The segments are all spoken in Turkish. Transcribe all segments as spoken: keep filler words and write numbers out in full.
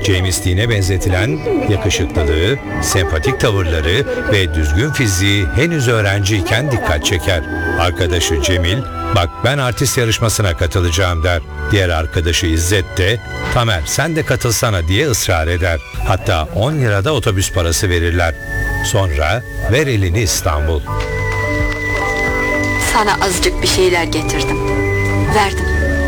James Dean'e benzetilen yakışıklılığı, sempatik tavırları ve düzgün fiziği henüz öğrenciyken dikkat çeker. Arkadaşı Cemil, "Bak ben artist yarışmasına katılacağım," der. Diğer arkadaşı İzzet de, "Tamer sen de katılsana," diye ısrar eder. Hatta on lirada otobüs parası verirler. Sonra ver elini İstanbul. Sana azıcık bir şeyler getirdim. Verdim.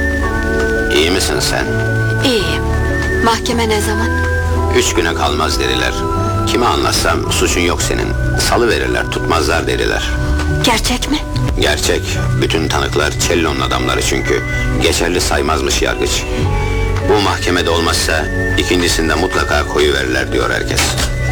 İyi misin sen? İyiyim. Mahkeme ne zaman? Üç güne kalmaz dediler. Kime anlatsam suçun yok senin. Salı verirler, tutmazlar dediler. Gerçek mi? Gerçek. Bütün tanıklar Cello'nun adamları çünkü. Geçerli saymazmış yargıç. Bu mahkemede olmazsa ikincisinde mutlaka koyuverirler diyor herkes.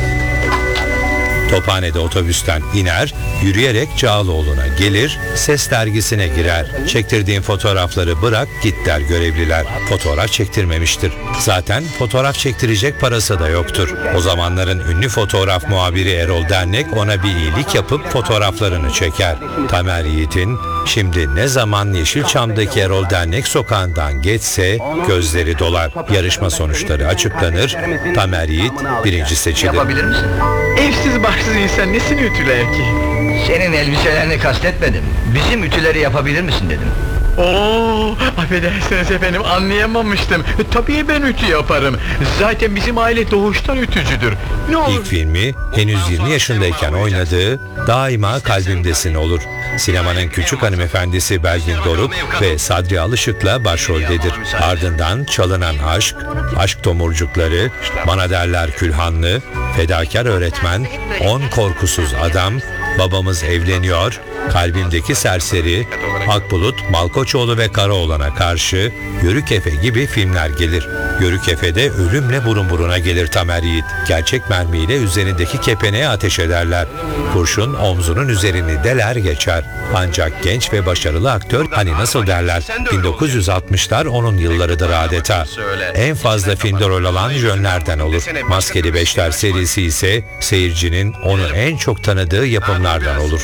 Tophane'de otobüsten iner, yürüyerek Cağaloğlu'na gelir, Ses dergisine girer. "Çektirdiğin fotoğrafları bırak git," der görevliler. Fotoğraf çektirmemiştir. Zaten fotoğraf çektirecek parası da yoktur. O zamanların ünlü fotoğraf muhabiri Erol Dernek ona bir iyilik yapıp fotoğraflarını çeker. Tamer Yiğit'in şimdi ne zaman Yeşilçam'daki Erol Dernek sokağından geçse gözleri dolar. Yarışma sonuçları açıklanır. Tamer Yiğit birinci seçilir. Yapabilir misin? Evsiz barksız insan nesini ütüler ki? Senin elbiselerini kastetmedim. Bizim ütüleri yapabilir misin dedim. Oo, affedersiniz efendim, anlayamamıştım. E, tabii ben ütü yaparım. Zaten bizim aile doğuştan ütücüdür. Ne olur? İlk filmi henüz yirmi yaşındayken oynadığı Daima Kalbimdesin olur. Sinemanın küçük hanımefendisi Belgin Doruk ve Sadri Alışık'la başroldedir. Ardından Çalınan Aşk, Aşk Tomurcukları, Bana Derler Külhanlı, Fedakar Öğretmen, On Korkusuz Adam, Babamız Evleniyor, Kalbimdeki Serseri, Akbulut, Malkoçoğlu ve Karaoğlan'a karşı Yörük Efe gibi filmler gelir. Yörük Efe'de ölümle burun buruna gelir Tamer Yiğit. Gerçek mermiyle üzerindeki kepeneye ateş ederler. Kurşun omzunun üzerini deler geçer. Ancak genç ve başarılı aktör, hani nasıl derler, bin dokuz yüz altmışlar onun yıllarıdır adeta. En fazla filmde rol alan jönlerden olur. Maskeli Beşler serisi ise seyircinin onu en çok tanıdığı yapımlardan olur.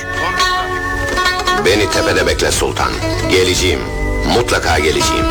Beni tepede bekle Sultan. Geleceğim. Mutlaka geleceğim.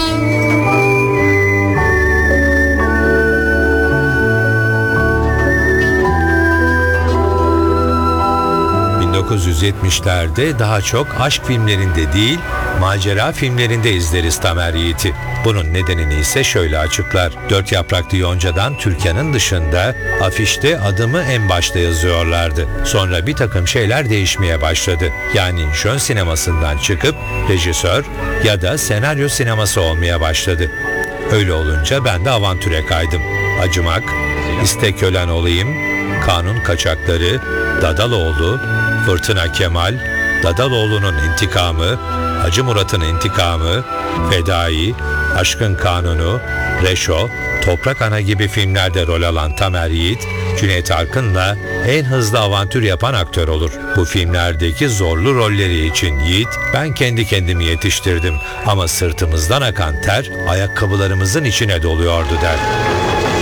bin dokuz yüz yetmişlerde daha çok aşk filmlerinde değil, macera filmlerinde izleriz Tamer Yiğit'i. Bunun nedenini ise şöyle açıklar. Dört Yapraklı Yonca'dan Türkan'ın dışında afişte adımı en başta yazıyorlardı. Sonra bir takım şeyler değişmeye başladı. Yani jön sinemasından çıkıp rejisör ya da senaryo sineması olmaya başladı. Öyle olunca ben de avantüre kaydım. Acımak, İste Kölen Olayım, Kanun Kaçakları, Dadaloğlu, Fırtına Kemal, Dadaloğlu'nun İntikamı, Hacı Murat'ın İntikamı, Fedai, Aşkın Kanunu, Reşo, Toprak Ana gibi filmlerde rol alan Tamer Yiğit, Cüneyt Arkın'la en hızlı avantür yapan aktör olur. Bu filmlerdeki zorlu rolleri için Yiğit, "Ben kendi kendimi yetiştirdim ama sırtımızdan akan ter ayakkabılarımızın içine doluyordu," der.